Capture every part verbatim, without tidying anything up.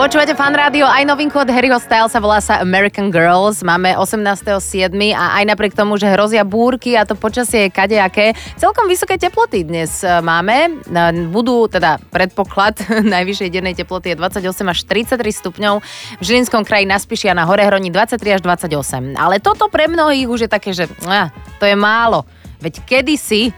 Počúvate Fan Rádio, aj novinku od Harryho Stylesa, volá sa American Girls. Máme osemnásteho siedmeho a aj napriek tomu, že hrozia búrky a to počasie je kadejaké, celkom vysoké teploty dnes máme. Budú teda predpoklad najvyššej dennej teploty je dvadsaťosem až tridsaťtri stupňov. V Žilinskom kraji na Spiši a na Horehroní dvadsaťtri až dvadsaťosem. Ale toto pre mnohých už je také, že ah, to je málo. Veď kedysi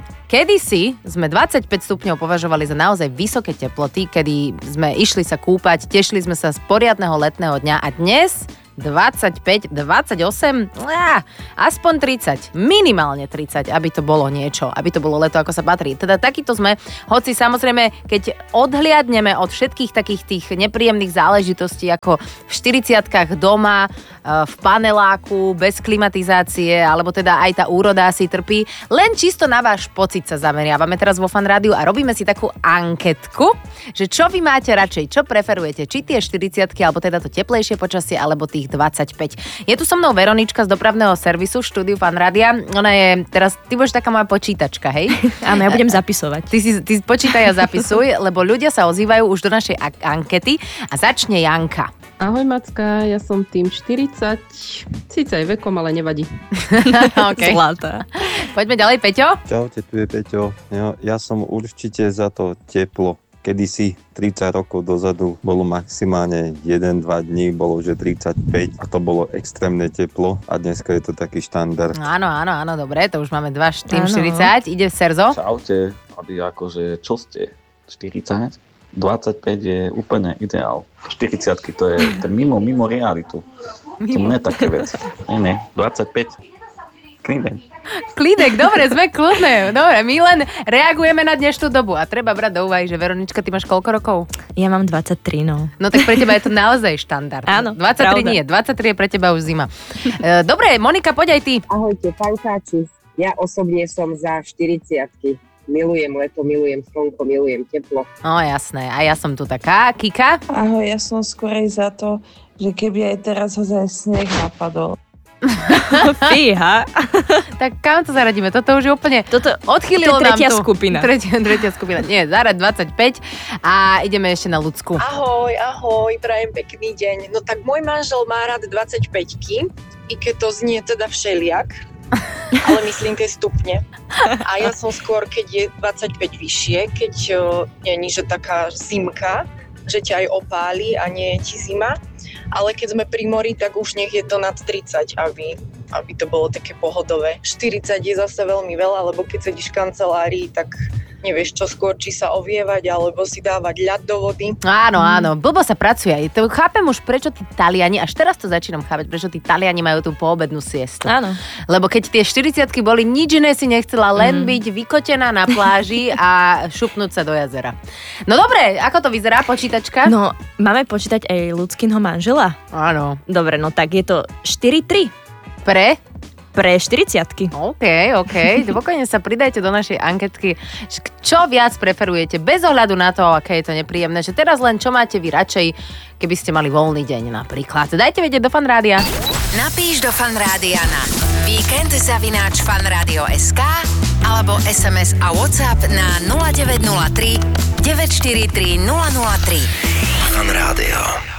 Kedysi sme dvadsaťpäť stupňov považovali za naozaj vysoké teploty, kedy sme išli sa kúpať, tešili sme sa z poriadneho letného dňa a dnes dvadsaťpäť, dvadsaťosem, á, aspoň tridsať, minimálne tridsať, aby to bolo niečo, aby to bolo leto, ako sa patrí. Teda takýto sme, hoci samozrejme, keď odhliadneme od všetkých takých tých nepríjemných záležitostí, ako v štyridsiatkách doma, v paneláku, bez klimatizácie, alebo teda aj tá úroda si trpí, len čisto na váš pocit sa zameriavame teraz vo Fan Rádiu a robíme si takú anketku, že čo vy máte radšej, čo preferujete, či tie štyridsiatky, alebo teda to teplejšie počasie, alebo tých dvadsaťpäť. Je tu so mnou Veronička z dopravného servisu v štúdiu Fan Rádia. Ona je teraz, ty budeš taká moja počítačka, hej? Áno, ja budem zapisovať. Ty si ty počítaj a zapisuj, lebo ľudia sa ozývajú už do našej ankety a začne Janka. Ahoj Macka, ja som tým štyridsať, síce aj vekom, ale nevadí. Okay. Zlatá. Poďme ďalej, Peťo. Čaute, tu je Peťo. Ja, ja som určite za to teplo. Kedysi tridsať rokov dozadu bolo maximálne jeden dva dní, bolo že tridsaťpäť a to bolo extrémne teplo a dneska je to taký štandard. Áno, áno, áno, dobre, to už máme dva, tým štyridsať. Ide Serzo. Čaute, aby akože, čo ste? štyridsať? dvadsaťpäť je úplne ideál. štyridsiatky to je, to je mimo, mimo realitu. To nie také veci. Nie, nie, dvadsaťpäť. Klídek. Klídek, dobre, sme kľudné. Dobre, my len reagujeme na dnešnú dobu a treba brať do úvahy, že Veronička, ty máš koľko rokov? Ja mám dvadsaťtri, no. No tak pre teba je to naozaj štandard. Áno, dvadsaťtri pravda. nie, dvadsaťtri je pre teba už zima. Dobre, Monika, poď aj ty. Ahojte, pankáči. Ja osobne som za štyridsiatky. Milujem leto, milujem slnko, milujem teplo. No jasné, a ja som tu taká. Kika? Ahoj, ja som skorej za to, že keby aj teraz ho aj sneh napadol. Fíha. Tak kam to zaradíme? Toto už je úplne... Toto odchýlilo nám tu. tretia skupina. Tretia, tretia skupina. Nie, zarad dvadsaťpäť a ideme ešte na Ľudsku. Ahoj, ahoj, prajem pekný deň. No tak môj manžel má rád dvadsaťpäťky, i keď to znie teda všeliak, ale myslím tie stupne. A ja som skôr, keď je dvadsaťpäť vyššie, keď není, že taká zimka, že ťa aj opáli a nie je ti zima. Ale keď sme pri mori, tak už nech je to nad tridsať, aby, aby to bolo také pohodové. štyridsať je zase veľmi veľa, lebo keď sedíš v kancelárii, tak nevieš čo skôr, či sa ovievať, alebo si dávať ľad do vody. Áno, áno, blbo sa pracuje. To chápem už, prečo tí Taliani, až teraz to začínam chápať, prečo tí Taliani majú tú poobednú siestu. Áno. Lebo keď tie štyridsiatky boli, nič iné si nechcela, len mm. byť vykotená na pláži a šupnúť sa do jazera. No dobre, ako to vyzerá, počítačka? No, máme počítať aj Ľudskinho manžela? Áno. Dobre, no tak je to štyri tri. Pre? Pre štyridsiatky. OK, OK. Pokojne sa pridajte do našej anketky. Čo viac preferujete? Bez ohľadu na to, aké je to nepríjemné. Že teraz len čo máte vy radšej, keby ste mali voľný deň napríklad. Dajte vedieť do Fan Rádia. Napíš do Fan Rádia na víkend zavináč fanradio bodka es ká alebo es em es a WhatsApp na nula deväť nula tri deväť štyri tri nula nula tri. Fan Rádio.